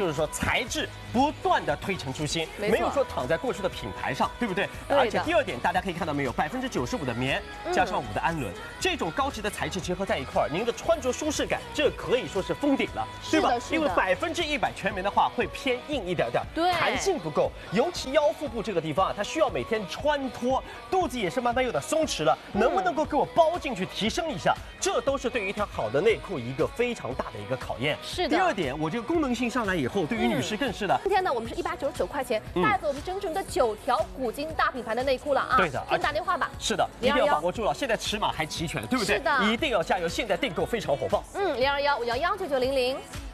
就是说材质不断的推陈出新，没有说躺在过去的品牌上，对不对？而且第二点，大家可以看到没有，95%的棉加上5的氨纶，这种高级的材质结合在一块儿，您的穿着舒适感，这可以说是封顶了，对吧？因为100%全棉的话会偏硬一点点， 对， 弹性不够，尤其腰腹部这个地方啊，它需要每天穿脱，肚子也是慢慢有点松弛了，能不能够给我包进去提升一下？这都是对于一条好的内裤一个非常大的一个考验。 是的。 第二点，我这个功能性上来以后，对于女士更是的。 今天呢，我们是199块钱带走我们整整的9条古今大品牌的内裤了啊！ 对的， 先打电话吧。 是的，一定要把握住了，现在尺码还齐全，对不对？ 是的， 一定要加油，现在订购非常火爆。 021-511-9900。